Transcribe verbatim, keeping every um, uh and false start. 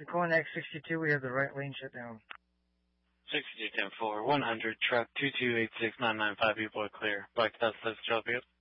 Decline X sixty-two, we have the right lane shut down. sixty-two ten four, one hundred, truck two two eight six nine nine five, people are clear. Black Dust, let's drop you.